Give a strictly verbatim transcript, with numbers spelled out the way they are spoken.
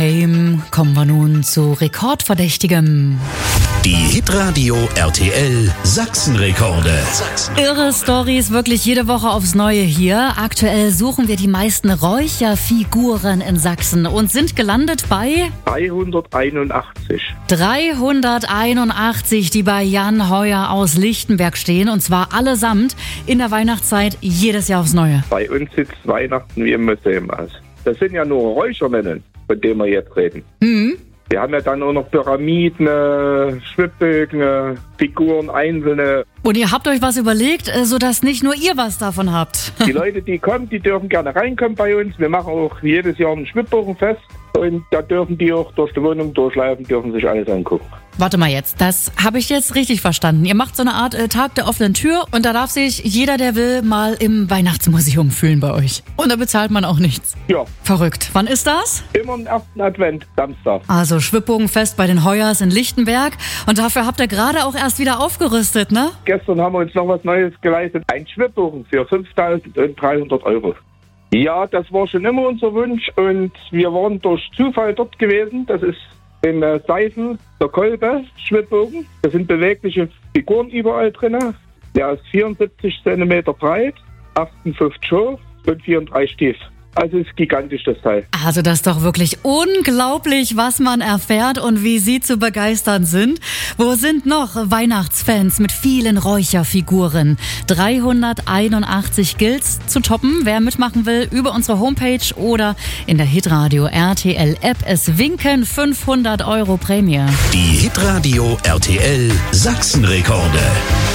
Fame kommen wir nun zu Rekordverdächtigem. Die Hitradio R T L Sachsenrekorde. Irre Storys wirklich jede Woche aufs Neue hier. Aktuell suchen wir die meisten Räucherfiguren in Sachsen und sind gelandet bei dreihunderteinundachtzig. dreihunderteinundachtzig, die bei Jan Heuer aus Lichtenberg stehen, und zwar allesamt in der Weihnachtszeit jedes Jahr aufs Neue. Bei uns sieht Weihnachten wie im Museum aus. Das sind ja nur Räuchermännchen, von denen wir jetzt reden. Mhm. Wir haben ja dann auch noch Pyramiden, Schwibbögen, Figuren, einzelne. Und ihr habt euch was überlegt, sodass nicht nur ihr was davon habt. Die Leute, die kommen, die dürfen gerne reinkommen bei uns. Wir machen auch jedes Jahr ein Schwibbogenfest. Und da dürfen die auch durch die Wohnung durchlaufen, dürfen sich alles angucken. Warte mal jetzt, das habe ich jetzt richtig verstanden. Ihr macht so eine Art äh, Tag der offenen Tür und da darf sich jeder, der will, mal im Weihnachtsmuseum fühlen bei euch. Und da bezahlt man auch nichts. Ja. Verrückt. Wann ist das? Immer am ersten Advent, Samstag. Also Schwibbogenfest bei den Heuers in Lichtenberg. Und dafür habt ihr gerade auch erst wieder aufgerüstet, ne? Gestern haben wir uns noch was Neues geleistet. Ein Schwibbogen für fünftausenddreihundert Euro. Ja, das war schon immer unser Wunsch und wir waren durch Zufall dort gewesen. Das ist in äh, Seifen, der Kolbe, Schwibbogen. Da sind bewegliche Figuren überall drin. Der ist vierundsiebzig Zentimeter breit, achtundfünfzig hoch und vierunddreißig tief. Also ist gigantisch, das Teil. Also das ist doch wirklich unglaublich, was man erfährt und wie Sie zu begeistern sind. Wo sind noch Weihnachtsfans mit vielen Räucherfiguren? dreihunderteinundachtzig gilt's zu toppen. Wer mitmachen will, über unsere Homepage oder in der Hitradio R T L App. Es winken fünfhundert Euro Prämie. Die Hitradio R T L Sachsenrekorde.